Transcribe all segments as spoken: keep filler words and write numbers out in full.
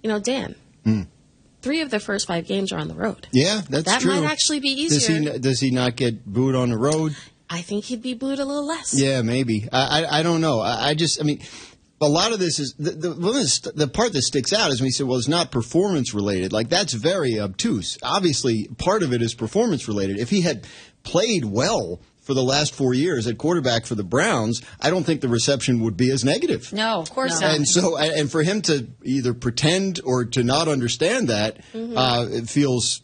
you know, Dan, Mm. three of their first five games are on the road. Yeah, that's that true. That might actually be easier. Does he, does he not get booed on the road? I think he'd be booed a little less. Yeah, maybe. I I, I don't know. I, I just, I mean, a lot of this is, the, the, the, the part that sticks out is when you say, well, it's not performance related. Like, that's very obtuse. Obviously, part of it is performance related. If he had played well for the last four years at quarterback for the Browns, I don't think the reception would be as negative. No, of course No. not. And so, and for him to either pretend or to not understand that, Mm-hmm. uh, it feels,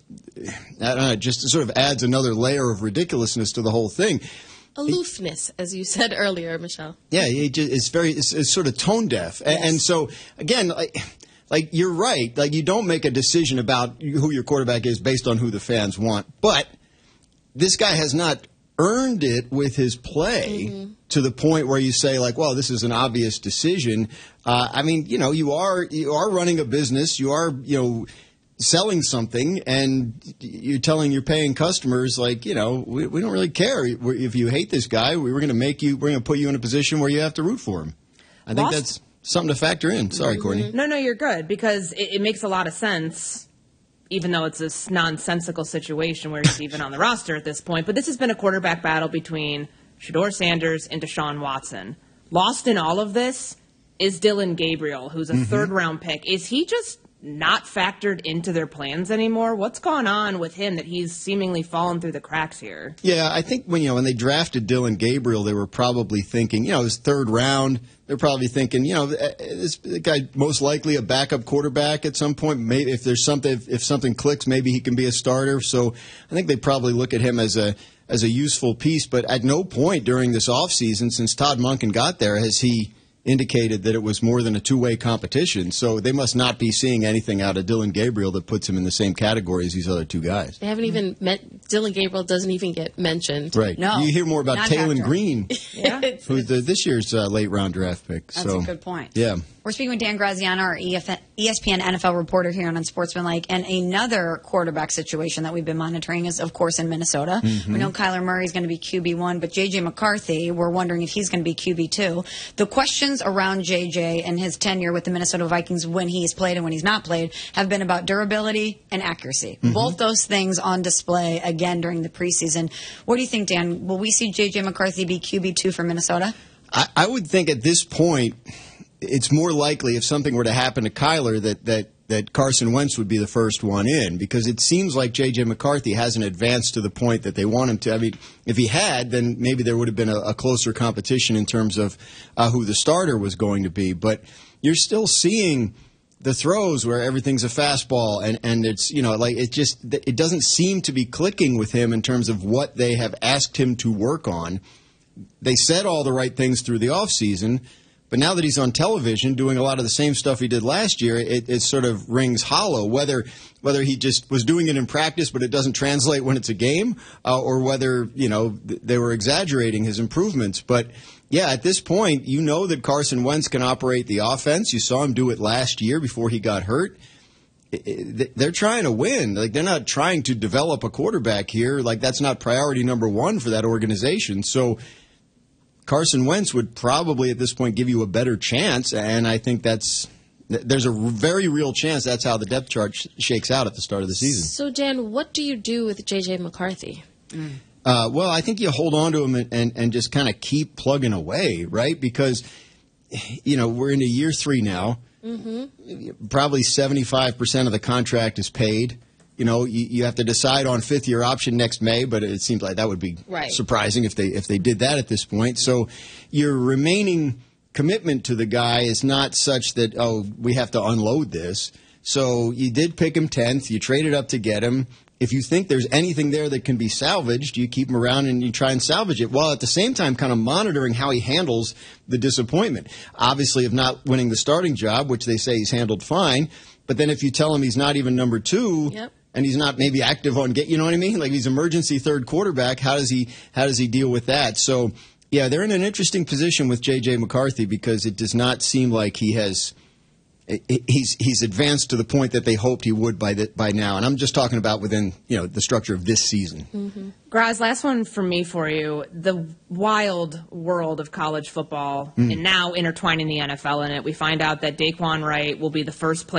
I don't know, it just sort of adds another layer of ridiculousness to the whole thing. Aloofness, as you said earlier, Michelle. Yeah, it just, it's very, it's, it's sort of tone deaf. And, Yes. and so, again, like, like, you're right. Like, you don't make a decision about who your quarterback is based on who the fans want. But this guy has not earned it with his play Mm-hmm. to the point where you say, like, well, this is an obvious decision. Uh, I mean, you know, you are you are running a business. You are, you know, selling something, and you're telling your paying customers, like, you know, we, we don't really care if you hate this guy. We were going to make you, we're going to put you in a position where you have to root for him. I think Lost- that's something to factor in. Sorry, Courtney. No, no, you're good, because it, it makes a lot of sense, even though it's this nonsensical situation where he's even on the roster at this point. But this has been a quarterback battle between Shedeur Sanders and Deshaun Watson. Lost in all of this is Dylan Gabriel, who's a third-round pick. Is he just not factored into their plans anymore? What's gone on with him that he's seemingly fallen through the cracks here? Yeah, I think when you know when they drafted Dylan Gabriel, they were probably thinking, you know, his third round. They're probably thinking, you know, this guy most likely a backup quarterback at some point. Maybe if there's something, if, if something clicks, maybe he can be a starter. So I think they probably look at him as a as a useful piece. But at no point during this offseason, since Todd Monken got there, has he indicated that it was more than a two-way competition. So they must not be seeing anything out of Dylan Gabriel that puts him in the same category as these other two guys. They haven't even met. Dylan Gabriel doesn't even get mentioned. Right. No, You hear more about not Taylon factor. Green, Yeah. who's the, this year's uh, late-round draft pick. That's so, a good point. Yeah. We're speaking with Dan Graziano, our E S P N N F L reporter here on Unsportsmanlike, and another quarterback situation that we've been monitoring is, of course, in Minnesota. Mm-hmm. We know Kyler Murray is going to be Q B one, but J J McCarthy, we're wondering if he's going to be Q B two. The questions around J J and his tenure with the Minnesota Vikings when he's played and when he's not played have been about durability and accuracy. Mm-hmm. Both those things on display again during the preseason. What do you think, Dan? Will we see J J McCarthy be Q B two for Minnesota? I, I would think at this point, it's more likely if something were to happen to Kyler that, that, that Carson Wentz would be the first one in, because it seems like J J McCarthy hasn't advanced to the point that they want him to. I mean, if he had, then maybe there would have been a, a closer competition in terms of uh, who the starter was going to be. But you're still seeing the throws where everything's a fastball, and, and it's, you know, like it just, it doesn't seem to be clicking with him in terms of what they have asked him to work on. They said all the right things through the offseason, but now that he's on television doing a lot of the same stuff he did last year, it, it sort of rings hollow. Whether whether he just was doing it in practice, but it doesn't translate when it's a game, uh, or whether, you know, th- they were exaggerating his improvements. But yeah, at this point, you know that Carson Wentz can operate the offense. You saw him do it last year before he got hurt. It, it, they're trying to win. Like, they're not trying to develop a quarterback here. Like, that's not priority number one for that organization. So Carson Wentz would probably at this point give you a better chance, and I think that's there's a very real chance that's how the depth chart sh- shakes out at the start of the season. So, Dan, what do you do with J J McCarthy? Mm. Uh, well, I think you hold on to him and, and, and just kind of keep plugging away, right? Because, you know, we're into year three now. Mm-hmm. Probably seventy-five percent of the contract is paid. You know, you, you have to decide on fifth year option next May, but it seems like that would be Right. surprising if they if they did that at this point. So your remaining commitment to the guy is not such that, oh, we have to unload this. So you did pick him tenth. You traded up to get him. If you think there's anything there that can be salvaged, you keep him around and you try and salvage it, while at the same time kind of monitoring how he handles the disappointment. Obviously, of not winning the starting job, which they say he's handled fine, but then if you tell him he's not even number two, Yep. and he's not maybe active on get, you know what I mean? Like, he's emergency third quarterback. How does he how does he deal with that? So, yeah, they're in an interesting position with J J McCarthy, because it does not seem like he has he's he's advanced to the point that they hoped he would by the, by now. And I'm just talking about within, you know, the structure of this season. Mm-hmm. Graz, last one from me for you. The wild world of college football, Mm. and now intertwining the N F L in it. We find out that Daquan Wright will be the first player